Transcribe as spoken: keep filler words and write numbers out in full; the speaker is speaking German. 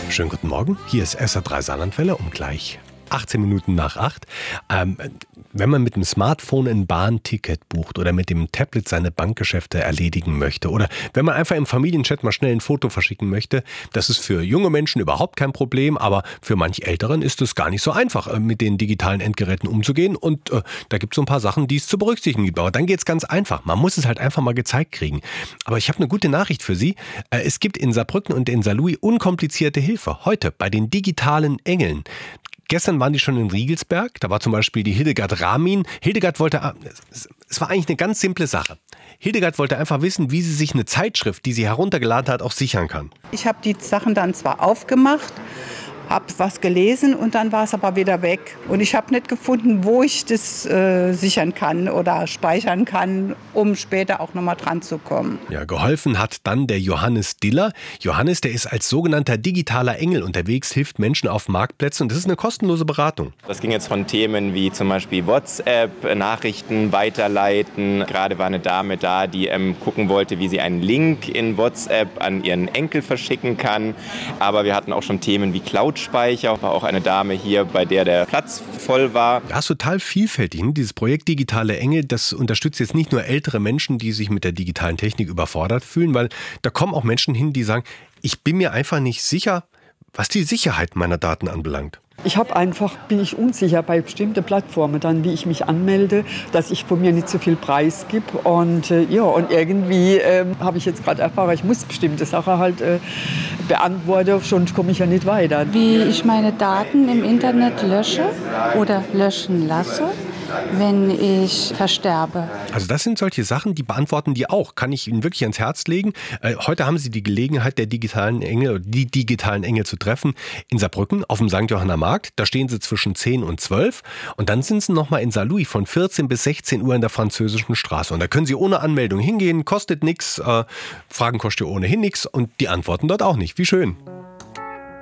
Schönen guten Morgen, hier ist S R drei Saarlandwelle um gleich achtzehn Minuten nach acht. Ähm, wenn man mit dem Smartphone ein Bahnticket bucht oder mit dem Tablet seine Bankgeschäfte erledigen möchte oder wenn man einfach im Familienchat mal schnell ein Foto verschicken möchte, das ist für junge Menschen überhaupt kein Problem, aber für manch Älteren ist es gar nicht so einfach, mit den digitalen Endgeräten umzugehen und äh, da gibt es so ein paar Sachen, die es zu berücksichtigen gibt. Aber dann geht es ganz einfach. Man muss es halt einfach mal gezeigt kriegen. Aber ich habe eine gute Nachricht für Sie. Äh, es gibt in Saarbrücken und in Saarlouis unkomplizierte Hilfe. Heute bei den digitalen Engeln. Gestern waren die schon in Riegelsberg, da war zum Beispiel die Hildegard Ramin. Hildegard wollte, es war eigentlich eine ganz simple Sache. Hildegard wollte einfach wissen, wie sie sich eine Zeitschrift, die sie heruntergeladen hat, auch sichern kann. Ich habe die Sachen dann zwar aufgemacht, habe was gelesen und dann war es aber wieder weg. Und ich habe nicht gefunden, wo ich das äh, sichern kann oder speichern kann, um später auch nochmal dran zu kommen. Ja, geholfen hat dann der Johannes Diller. Johannes, der ist als sogenannter digitaler Engel unterwegs, hilft Menschen auf Marktplätzen und das ist eine kostenlose Beratung. Das ging jetzt von Themen wie zum Beispiel WhatsApp, Nachrichten weiterleiten. Gerade war eine Dame da, die ähm, gucken wollte, wie sie einen Link in WhatsApp an ihren Enkel verschicken kann. Aber wir hatten auch schon Themen wie Cloud Speicher, war auch eine Dame hier, bei der der Platz voll war. Ja, ist total vielfältig. Dieses Projekt Digitale Engel, das unterstützt jetzt nicht nur ältere Menschen, die sich mit der digitalen Technik überfordert fühlen, weil da kommen auch Menschen hin, die sagen, ich bin mir einfach nicht sicher, was die Sicherheit meiner Daten anbelangt. Ich habe einfach, bin ich unsicher bei bestimmten Plattformen dann, wie ich mich anmelde, dass ich von mir nicht so viel Preis gebe. Und äh, ja, und irgendwie äh, habe ich jetzt gerade erfahren, ich muss bestimmte Sachen halt äh, beantworten, sonst komme ich ja nicht weiter. Wie ich meine Daten im Internet lösche oder löschen lasse, wenn ich versterbe. Also das sind solche Sachen, die beantworten die auch. Kann ich Ihnen wirklich ans Herz legen. Äh, heute haben Sie die Gelegenheit, der digitalen Engel, die digitalen Engel zu treffen in Saarbrücken auf dem Sankt Johanner Markt. Da stehen sie zwischen zehn und zwölf. Und dann sind sie nochmal in Saarlouis von vierzehn bis sechzehn Uhr in der Französischen Straße. Und da können Sie ohne Anmeldung hingehen, kostet nichts, äh, Fragen kostet ohnehin nichts und die antworten dort auch nicht. Wie schön.